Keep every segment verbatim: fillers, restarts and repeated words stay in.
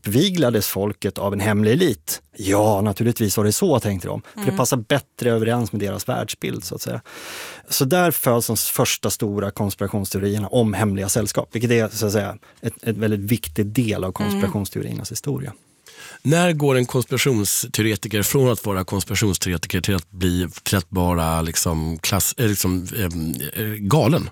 uppviglades folket av en hemlig elit. Ja, naturligtvis var det så, tänkte de. För mm. det passar bättre överens med deras världsbild, så att säga. Så där föds de första stora konspirationsteorierna om hemliga sällskap. Vilket är, så att säga, ett, ett väldigt viktig del av konspirationsteoriernas mm. historia. När går en konspirationsteoretiker från att vara konspirationsteoretiker till att bli till att vara liksom, klass, liksom, eh, galen?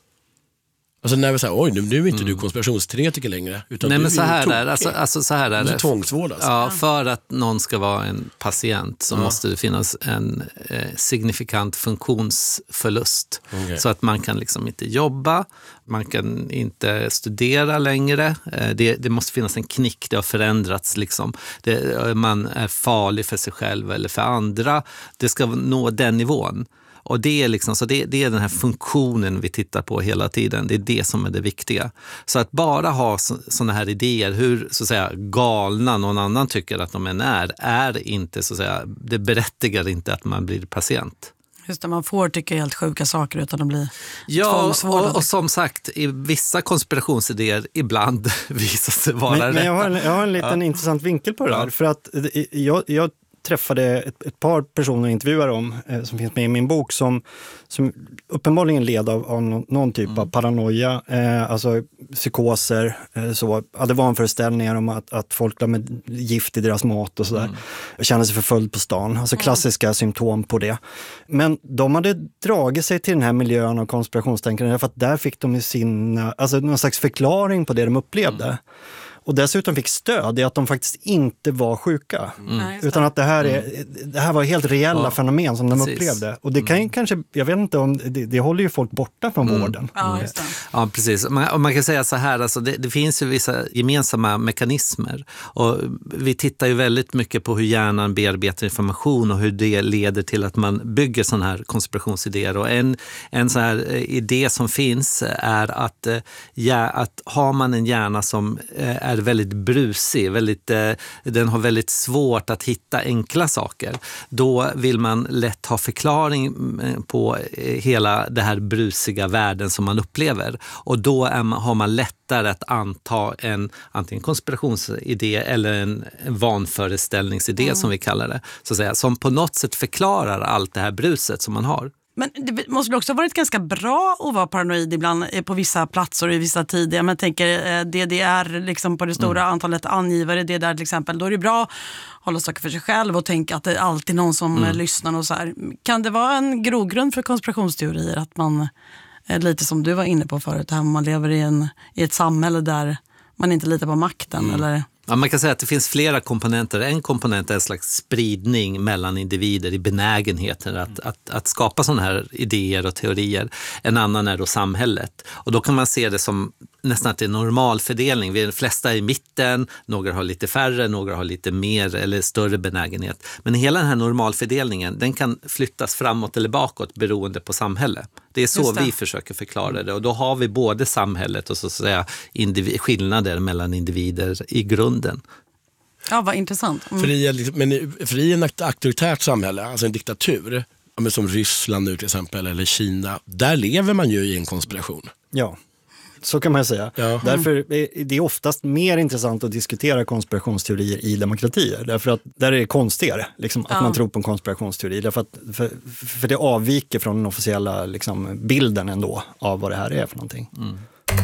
Alltså när vi säger, oj, nu, nu är inte mm. du konspirationsteoretiker längre. Utan Nej, du men så här är är alltså, alltså så här är det. Tvångsvård alltså. Ja, för att någon ska vara en patient så ja. måste det finnas en eh, signifikant funktionsförlust. Okay. Så att man kan liksom inte jobba, man kan inte studera längre. Eh, det, det måste finnas en knick, det har förändrats liksom. Det, man är farlig för sig själv eller för andra. Det ska nå den nivån. Och det är, liksom, så det, det är den här funktionen vi tittar på hela tiden. Det är det som är det viktiga. Så att bara ha sådana här idéer, hur så att säga, galna någon annan tycker att de är, är inte så att säga, det berättigar inte att man blir patient. Just det, man får tycka helt sjuka saker utan att bli ja, och, och som sagt, i vissa konspirationsidéer ibland visar sig vara men, rätt. Men jag har en, jag har en liten ja. intressant vinkel på det här. Ja. För att jag... jag träffade ett, ett par personer och intervjuade om eh, som finns med i min bok som, som uppenbarligen led av, av någon, någon typ mm. av paranoia, eh, alltså psykoser, eh, så. Ja, det var en föreställningar om att, att folk la med gift i deras mat och sådär. Mm. Kände sig förföljd på stan, alltså klassiska mm. symptom på det. Men de hade dragit sig till den här miljön av konspirationstänkande för att där fick de ju sina, alltså någon slags förklaring på det de upplevde. Mm. Och dessutom fick stöd i att de faktiskt inte var sjuka. Mm. Utan att det här, är, det här var helt reella ja, fenomen som de precis. upplevde. Och det kan ju kanske, jag vet inte om, det, det håller ju folk borta från mm. vården. Ja, just det. Ja, precis. Man, man kan säga så här, alltså det, det finns ju vissa gemensamma mekanismer. Och vi tittar ju väldigt mycket på hur hjärnan bearbetar information och hur det leder till att man bygger sådana här konspirationsidéer. Och en, en sån här idé som finns är att, ja, att har man en hjärna som är är väldigt brusig, väldigt, eh, den har väldigt svårt att hitta enkla saker. Då vill man lätt ha förklaring på hela det här brusiga världen som man upplever. Och då är man, har man lättare att anta en antingen konspirationsidé eller en, en vanföreställningsidé mm. som vi kallar det. Så att säga, som på något sätt förklarar allt det här bruset som man har. Men det måste också ha varit ganska bra att vara paranoid ibland på vissa platser och i vissa tider. Jag tänker D D R liksom på det stora mm. antalet angivare, D D R till exempel. Då är det bra att hålla saker för sig själv och tänka att det är alltid någon som mm. lyssnar och så här. Kan det vara en grogrund för konspirationsteorier att man, lite som du var inne på förut, här man lever i, en, i ett samhälle där man inte litar på makten mm. eller... Ja, man kan säga att det finns flera komponenter. En komponent är en slags spridning mellan individer i benägenheten att, att, att skapa sådana här idéer och teorier. En annan är då samhället. Och då kan man se det som nästan till normal fördelning. Vi är de flesta i mitten, några har lite färre, några har lite mer eller större benägenhet. Men hela den här normalfördelningen, den kan flyttas framåt eller bakåt beroende på samhälle. Det är så vi försöker förklara det. Och då har vi både samhället och så att säga individ- skillnader mellan individer i grunden. Ja, vad intressant. Mm. För, i, men för i ett auktoritärt samhälle, alltså en diktatur, som Ryssland nu till exempel, eller Kina, där lever man ju i en konspiration. Ja. Så kan man säga. Ja. Därför är det oftast mer intressant att diskutera konspirationsteorier i demokratier. Därför att där är det konstigare liksom, ja. att man tror på en konspirationsteori. Därför att, för, för det avviker från den officiella liksom, bilden ändå av vad det här är för någonting. Mm.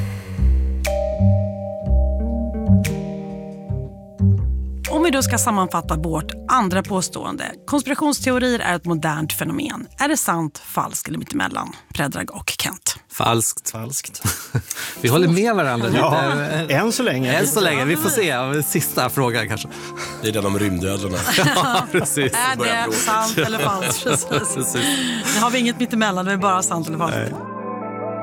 Om vi då ska sammanfatta vårt andra påstående. Konspirationsteorier är ett modernt fenomen. Är det sant, falskt eller mittemellan? Predrag och Kent. Falskt. Falskt. Vi håller med varandra ja, lite. Än så länge. Än så länge. Vi får se. Sista frågan kanske. Det är den om rymdödlorna. Ja, precis. Är det sant eller falskt? Precis. Precis. Nu har vi inget mittemellan. Det är bara sant eller falskt. Nej.